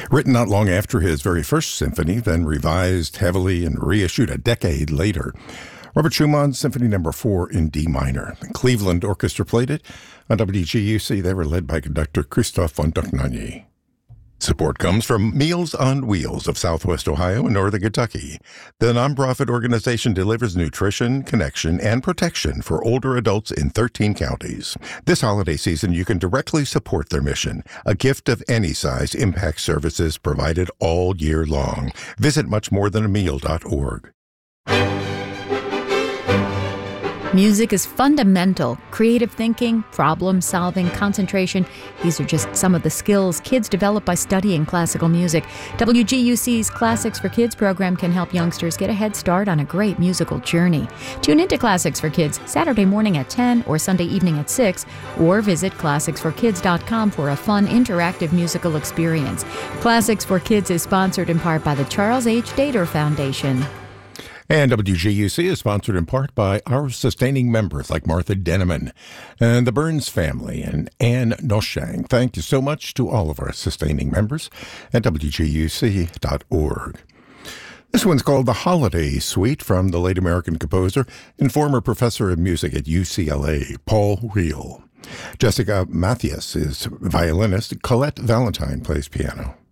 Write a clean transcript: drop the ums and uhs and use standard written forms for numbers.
Written not long after his very first symphony, then revised heavily and reissued a decade later. Robert Schumann's Symphony No. 4 in D minor. The Cleveland Orchestra played it. On WGUC, they were led by conductor Christophe von Dohnanyi. Support comes from Meals on Wheels of Southwest Ohio and Northern Kentucky. The nonprofit organization delivers nutrition, connection, and protection for older adults in 13 counties. This holiday season, you can directly support their mission. A gift of any size impacts services provided all year long. Visit muchmorethanAmeal.org. Music is fundamental. Creative thinking, problem solving, concentration. These are just some of the skills kids develop by studying classical music. WGUC's Classics for Kids program can help youngsters get a head start on a great musical journey. Tune into Classics for Kids Saturday morning at 10 or Sunday evening at 6, or visit classicsforkids.com for a fun, interactive musical experience. Classics for Kids is sponsored in part by the Charles H. Dater Foundation. And WGUC is sponsored in part by our sustaining members like Martha Denneman and the Burns family and Ann Noshang. Thank you so much to all of our sustaining members at WGUC.org. This one's called The Holiday Suite from the late American composer and former professor of music at UCLA, Paul Reel. Jessica Mathias is violinist. Colette Valentine plays piano.